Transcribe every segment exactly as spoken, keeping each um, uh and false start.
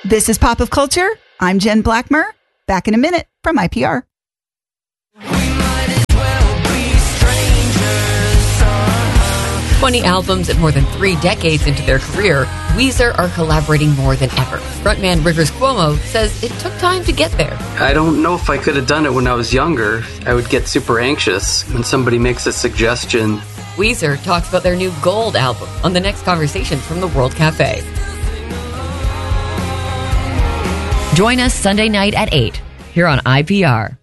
This is Pop of Culture. I'm Jen Blackmer. Back in a minute from I P R. twenty albums and more than three decades into their career, Weezer are collaborating more than ever. Frontman Rivers Cuomo says it took time to get there. I don't know if I could have done it when I was younger. I would get super anxious when somebody makes a suggestion. Weezer talks about their new Gold album on the next Conversations from the World Cafe. Join us Sunday night at eight here on I P R.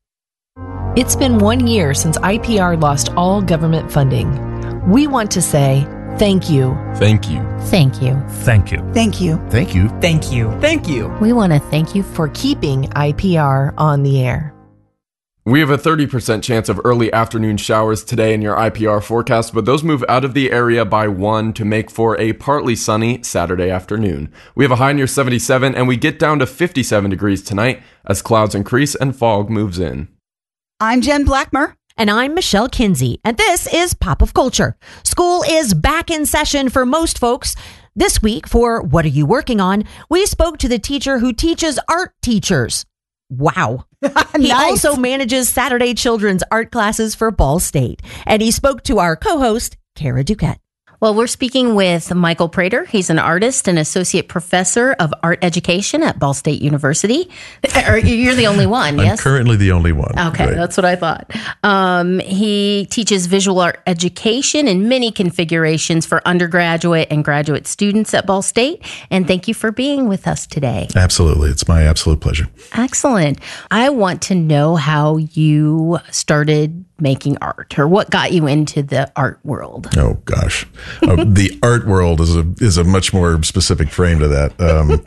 It's been one year since I P R lost all government funding. We want to say thank you. Thank you. Thank you. Thank you. Thank you. Thank you. Thank you. Thank you. We want to thank you For keeping I P R on the air. We have a thirty percent chance of early afternoon showers today in your I P R forecast, but those move out of the area by one to make for a partly sunny Saturday afternoon. We have a high near seventy-seven, and we get down to fifty-seven degrees tonight as clouds increase and fog moves in. I'm Jen Blackmer. And I'm Michelle Kinsey, and this is Pop of Culture. School is back in session for most folks. This week, for What Are You Working On?, we spoke to the teacher who teaches art teachers. Wow. He Nice. also manages Saturday children's art classes for Ball State. And he spoke to our co-host, Kara Duquette. Well, we're speaking with Michael Prater. He's an artist and associate professor of art education at Ball State University. Or you're the only one, I'm yes? currently the only one. Okay, right. That's what I thought. Um, he teaches visual art education in many configurations for undergraduate and graduate students at Ball State. And thank you for being with us today. Absolutely. It's my absolute pleasure. Excellent. I want to know how you started making art, or what got you into the art world. Oh gosh, uh, the art world is a is a much more specific frame to that. Um,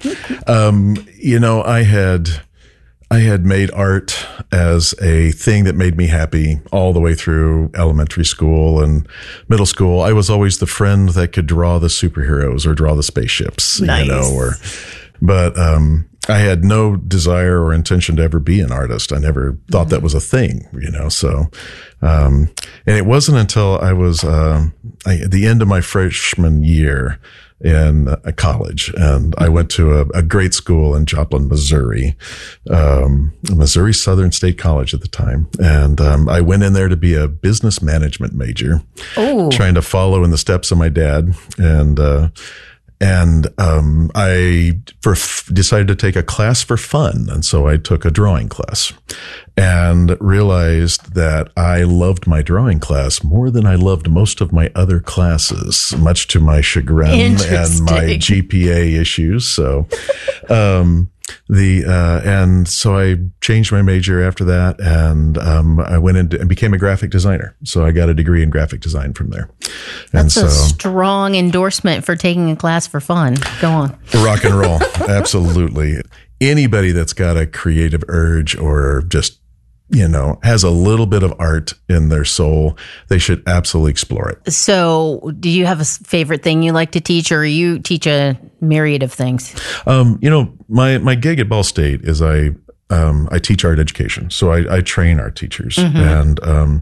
um, you know, I had I had made art as a thing that made me happy all the way through elementary school and middle school. I was always the friend that could draw the superheroes or draw the spaceships, Nice. you know, or but. Um, I had no desire or intention to ever be an artist. I never thought that was a thing, you know, so, um, and it wasn't until I was, uh, I, at the end of my freshman year in uh, college, and I went to a, a great school in Joplin, Missouri, um, Missouri Southern State College at the time. And, um, I went in there to be a business management major, Oh, trying to follow in the steps of my dad. And, uh, And um, I for, decided to take a class for fun. And so I took a drawing class and realized that I loved my drawing class more than I loved most of my other classes, much to my chagrin and my G P A issues. So, um, the, uh, and so I changed my major after that, and, um, I went into and became a graphic designer. So I got a degree in graphic design from there. And that's so a strong endorsement for taking a class for fun. Go on. rock and roll. Absolutely. Anybody that's got a creative urge or just, you know, has a little bit of art in their soul, they should absolutely explore it. So, do you have a s- favorite thing you like to teach, or you teach a myriad of things? Um, you know, my, my gig at Ball State is I, um, I teach art education. So I, I train art teachers. Mm-hmm. And, um,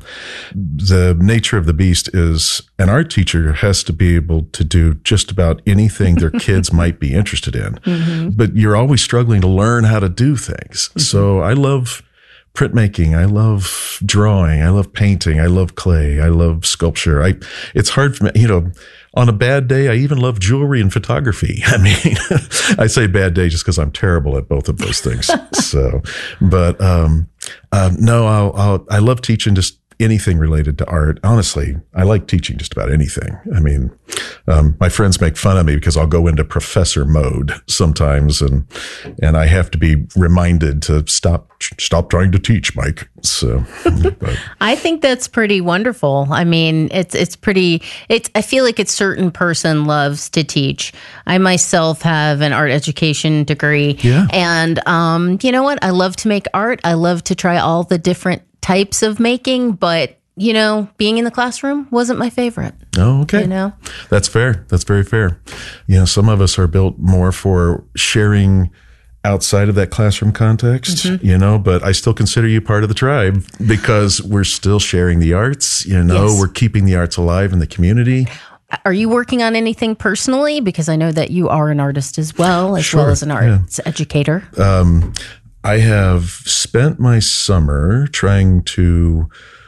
the nature of the beast is an art teacher has to be able to do just about anything their kids might be interested in. Mm-hmm. But you're always struggling to learn how to do things. Mm-hmm. So I love printmaking. I love drawing. I love painting. I love clay. I love sculpture. I, it's hard for me, you know, on a bad day, I even love jewelry and photography. I mean, I say bad day just because I'm terrible at both of those things. So, but, um, uh, no, I'll, I'll, I love teaching just anything related to art. Honestly, I like teaching just about anything. I mean, um, my friends make fun of me because I'll go into professor mode sometimes, and and I have to be reminded to stop stop trying to teach, Mike. So, but. I think that's pretty wonderful. I mean, it's it's pretty. It's I feel like it's certain person loves to teach. I myself have an art education degree, Yeah. and um, you know what? I love to make art. I love to try all the different types of making, but you know, being in the classroom wasn't my favorite. Oh, okay. You know, that's fair. That's very fair. You know, some of us are built more for sharing outside of that classroom context, mm-hmm. you know, but I still consider you part of the tribe because we're still sharing the arts, you know, yes. we're keeping the arts alive in the community. Are you working on anything personally? Because I know that you are an artist as well, as Sure, well as an arts educator. Um, I have spent my summer trying to